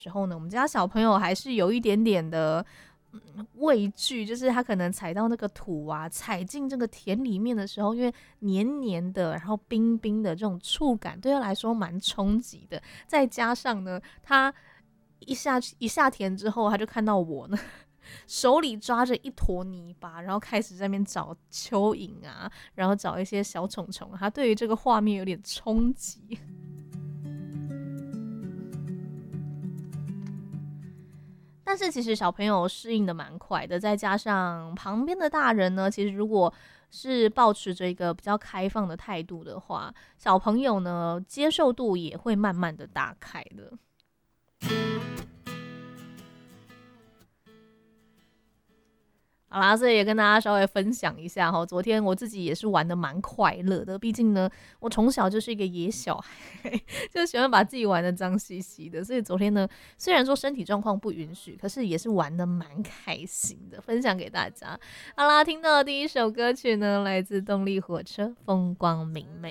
时候呢，我们家小朋友还是有一点点的畏惧，就是他可能踩到那个土啊，踩进这个田里面的时候，因为黏黏的，然后冰冰的这种触感，对他来说蛮冲击的。再加上呢，他一下田之后，他就看到我呢，手里抓着一坨泥巴，然后开始在那边找蚯蚓啊，然后找一些小虫虫，他对于这个画面有点冲击。但是其实小朋友适应的蛮快的，再加上旁边的大人呢，其实如果是抱持着一个比较开放的态度的话，小朋友呢接受度也会慢慢的打开的。好啦，所以也跟大家稍微分享一下哈。昨天我自己也是玩的蛮快乐的，毕竟呢，我从小就是一个野小孩，就喜欢把自己玩的脏兮兮的。所以昨天呢，虽然说身体状况不允许，可是也是玩的蛮开心的，分享给大家。好啦，听到的第一首歌曲呢，来自动力火车《风光明媚》。